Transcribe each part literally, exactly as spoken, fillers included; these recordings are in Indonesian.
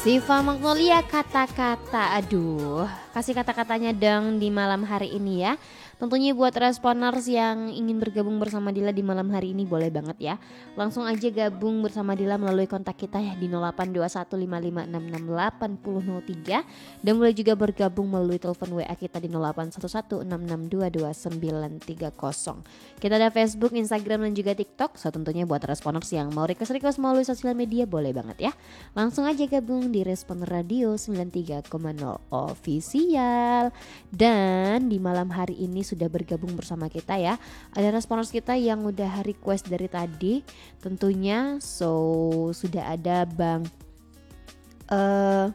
Siva Magnolia kata-kata. Aduh, kasih kata-katanya dong di malam hari ini ya. Tentunya buat responers yang ingin bergabung bersama Dila di malam hari ini boleh banget ya. Langsung aja gabung bersama Dila melalui kontak kita ya di nol delapan dua satu lima lima enam enam delapan nol nol tiga. Dan boleh juga bergabung melalui telepon W A kita di nol delapan satu satu enam enam dua dua sembilan tiga nol. Kita ada Facebook, Instagram dan juga TikTok. So tentunya buat responers yang mau request-request melalui sosial media boleh banget ya. Langsung aja gabung di Respon Radio sembilan tiga koma nol Official. Dan di malam hari ini sudah bergabung bersama kita ya. Ada responers kita yang udah request dari tadi tentunya. So sudah ada Bang uh,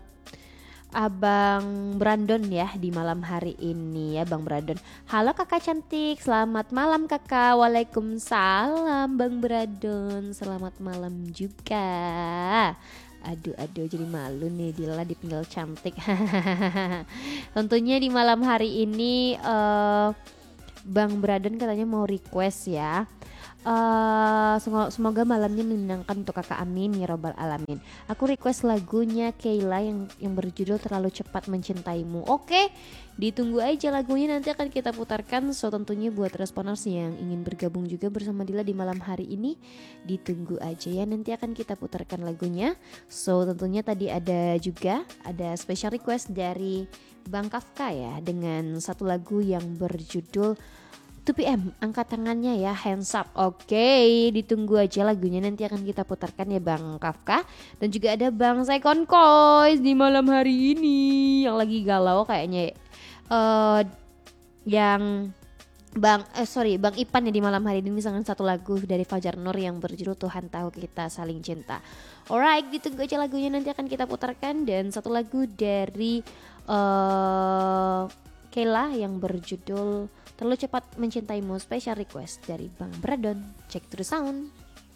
Abang Brandon ya di malam hari ini ya Bang Brandon. Halo kakak cantik, selamat malam kakak. Waalaikumsalam Bang Brandon, selamat malam juga. Aduh aduh jadi malu nih Dila dipanggil cantik. Tentunya di malam hari ini uh, Bang Braden katanya mau request ya. Uh, semoga, semoga malamnya menyenangkan untuk kakak, amin ya robbal alamin. Aku request lagunya Keila yang yang berjudul Terlalu Cepat Mencintaimu. Oke, ditunggu aja lagunya, nanti akan kita putarkan. So tentunya buat responers yang ingin bergabung juga bersama Dila di malam hari ini, ditunggu aja ya, nanti akan kita putarkan lagunya. So tentunya tadi ada juga ada special request dari Bang Kafka ya dengan satu lagu yang berjudul two P M, angkat tangannya ya, hands up. Oke, ditunggu aja lagunya, nanti akan kita putarkan ya Bang Kafka. Dan juga ada Bang Second Kois di malam hari ini yang lagi galau kayaknya. Uh, yang Bang eh sorry Bang Ipan ya di malam hari ini dengan satu lagu dari Fajar Nur yang berjudul Tuhan Tahu Kita Saling Cinta. Alright, ditunggu aja lagunya, nanti akan kita putarkan. Dan satu lagu dari uh, Keila yang berjudul Terlalu Cepat Mencintaimu, special request dari Bang Brandon. Check to the sound.